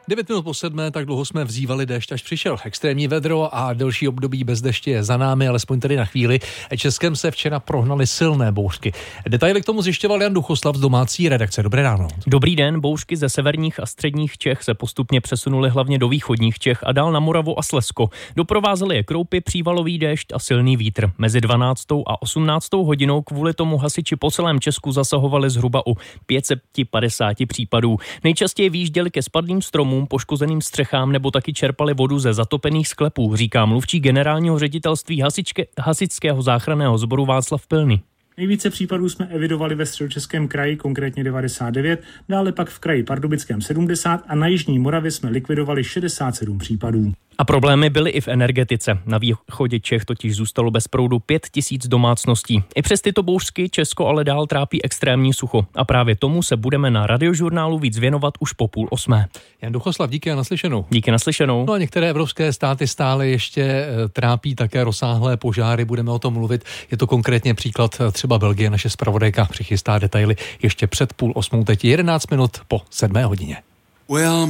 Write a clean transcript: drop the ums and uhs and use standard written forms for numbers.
6:09, tak dlouho jsme vzývali déšť, až přišel extrémní vedro a delší období bez deště je za námi, alespoň tedy na chvíli. Českem se včera prohnaly silné bouřky. Detaily k tomu zjišťoval Jan Duchoslav z domácí redakce. Dobré ráno. Dobrý den, bouřky ze severních a středních Čech se postupně přesunuly hlavně do východních Čech a dál na Moravu a Slezsko. Doprovázely je kroupy, přívalový déšť a silný vítr. Mezi 12. a 18. hodinou kvůli tomu hasiči po celém Česku zasahovali zhruba u 550 případů. Nejčastěji výjížděli ke spadlým stromům, poškozeným střechám nebo taky čerpali vodu ze zatopených sklepů, říká mluvčí generálního ředitelství hasičského záchranného sboru Václav Pilný. Nejvíce případů jsme evidovali ve Středočeském kraji, konkrétně 99, dále pak v kraji Pardubickém 70 a na jižní Moravě jsme likvidovali 67 případů. A problémy byly i v energetice. Na východě Čech totiž zůstalo bez proudu 5000 domácností. I přes tyto bouřky Česko ale dál trápí extrémní sucho. A právě tomu se budeme na Radiožurnálu víc věnovat už po 7:30. Jan Duchoslav, díky a naslyšenou. Díky, naslyšenou. No a některé evropské státy stále ještě trápí také rozsáhlé požáry, budeme o tom mluvit. Je to konkrétně příklad třeba Belgie, naše zpravodajka přichystá detaily ještě před 7:30, teď 11 minut po 7 hodině.